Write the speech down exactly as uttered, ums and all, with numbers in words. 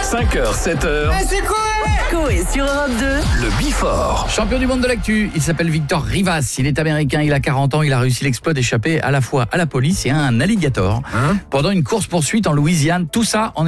cinq heures, sept heures. Eh, c'est quoi? Coé sur Europe deux. Le Bifort. Champion du monde de l'actu, il s'appelle Victor Rivas, il est américain, il a quarante ans, il a réussi l'exploit d'échapper à la fois à la police et à un alligator Hein pendant une course-poursuite en Louisiane, tout ça en